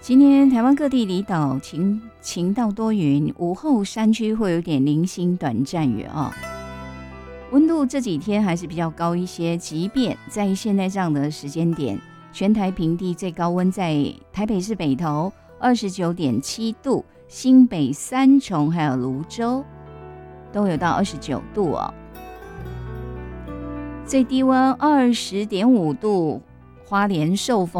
今天台湾各地离岛晴到多云，午后山区会有点零星短暂雨哦。温度这几天还是比较高一些，即便在现在这样的时间点，全台平地最高温在台北市北投29.7度，新北三重还有蘆洲都有到29度哦。最低温20.5度，花莲寿丰